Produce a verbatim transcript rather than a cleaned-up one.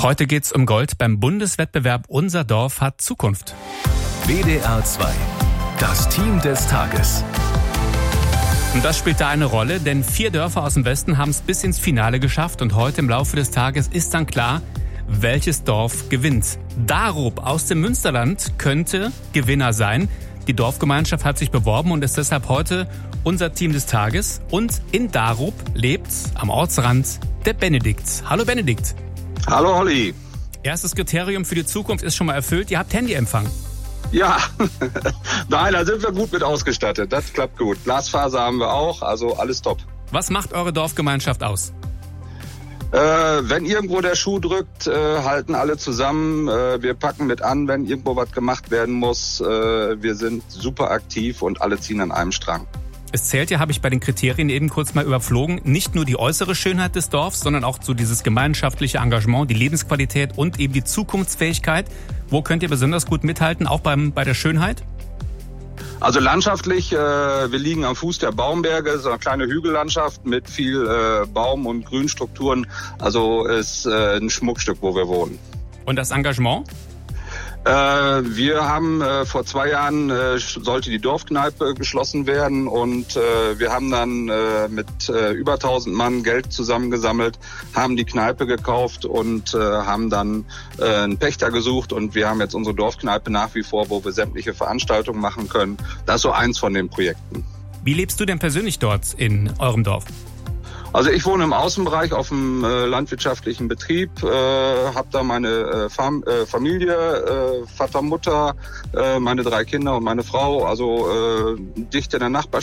Heute geht's um Gold beim Bundeswettbewerb Unser Dorf hat Zukunft. W D R zwei, das Team des Tages. Und das spielt da eine Rolle, denn vier Dörfer aus dem Westen haben es bis ins Finale geschafft und heute im Laufe des Tages ist dann klar, welches Dorf gewinnt. Darup aus dem Münsterland könnte Gewinner sein. Die Dorfgemeinschaft hat sich beworben und ist deshalb heute unser Team des Tages. Und in Darup lebt am Ortsrand der Benedikt. Hallo Benedikt. Hallo Holly. Erstes Kriterium für die Zukunft ist schon mal erfüllt. Ihr habt Handyempfang. Ja, nein, da sind wir gut mit ausgestattet. Das klappt gut. Glasfaser haben wir auch, also alles top. Was macht eure Dorfgemeinschaft aus? Äh, wenn irgendwo der Schuh drückt, äh, halten alle zusammen. Äh, wir packen mit an, wenn irgendwo was gemacht werden muss. Äh, wir sind super aktiv und alle ziehen an einem Strang. Es zählt ja, habe ich bei den Kriterien eben kurz mal überflogen, nicht nur die äußere Schönheit des Dorfs, sondern auch so dieses gemeinschaftliche Engagement, die Lebensqualität und eben die Zukunftsfähigkeit. Wo könnt ihr besonders gut mithalten, auch beim, bei der Schönheit? Also landschaftlich, äh, wir liegen am Fuß der Baumberge, so eine kleine Hügellandschaft mit viel äh, Baum- und Grünstrukturen. Also ist äh, ein Schmuckstück, wo wir wohnen. Und das Engagement? Äh, wir haben äh, vor zwei Jahren äh, sollte die Dorfkneipe geschlossen werden und äh, wir haben dann äh, mit äh, über tausend Mann Geld zusammengesammelt, haben die Kneipe gekauft und äh, haben dann äh, einen Pächter gesucht und wir haben jetzt unsere Dorfkneipe nach wie vor, wo wir sämtliche Veranstaltungen machen können. Das ist so eins von den Projekten. Wie lebst du denn persönlich dort in eurem Dorf? Also ich wohne im Außenbereich auf einem äh, landwirtschaftlichen Betrieb, äh, habe da meine äh, Fam- äh, Familie, äh, Vater, Mutter, äh, meine drei Kinder und meine Frau, also äh, dicht in der Nachbarschaft.